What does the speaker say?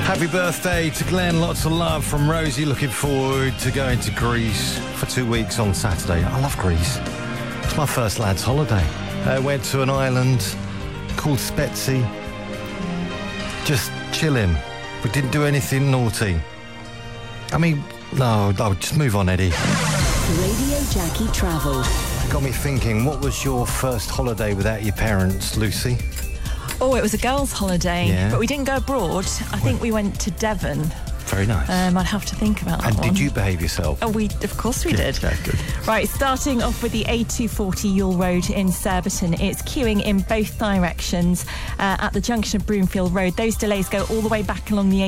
Happy birthday to Glenn. Lots of love from Rosie. Looking forward to going to Greece for 2 weeks on Saturday. I love Greece. It's my first lad's holiday. I went to an island called Spetsi. Just chilling. We didn't do anything naughty. I mean, no, just move on, Eddie. Radio Jackie Travel. Got me thinking, what was your first holiday without your parents, Lucy? Oh, it was a girls' holiday, but we didn't go abroad. I think we went to Devon. Very nice. I'd have to think about that And one. did you behave yourself? Oh, of course we did. Okay, good. Right, starting off with the A240 Yule Road in Surbiton. It's queuing in both directions at the junction of Broomfield Road. Those delays go all the way back along the